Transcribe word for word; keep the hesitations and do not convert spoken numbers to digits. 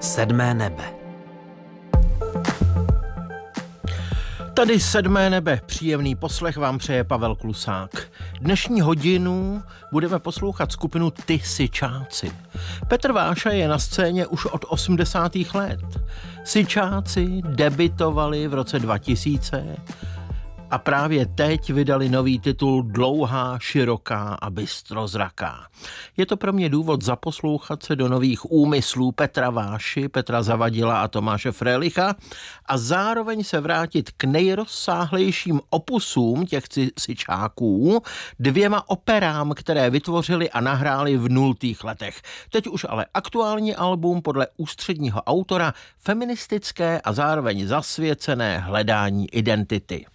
Sedmé nebe. Tady Sedmé nebe, příjemný poslech vám přeje Pavel Klusák. Dnešní hodinu budeme poslouchat skupinu Ty Syčáci. Petr Váša je na scéně už od osmdesátých let. Syčáci debutovali v roce dva tisíce a právě teď vydali nový titul Dlouhá, široká a bystrozraká. Je to pro mě důvod zaposlouchat se do nových úmyslů Petra Váši, Petra Zavadila a Tomáše Frelicha a zároveň se vrátit k nejrozsáhlejším opusům těch Syčáků, dvěma operám, které vytvořili a nahráli v nultých letech. Teď už ale aktuální album podle ústředního autora, feministické a zároveň zasvěcené hledání identity.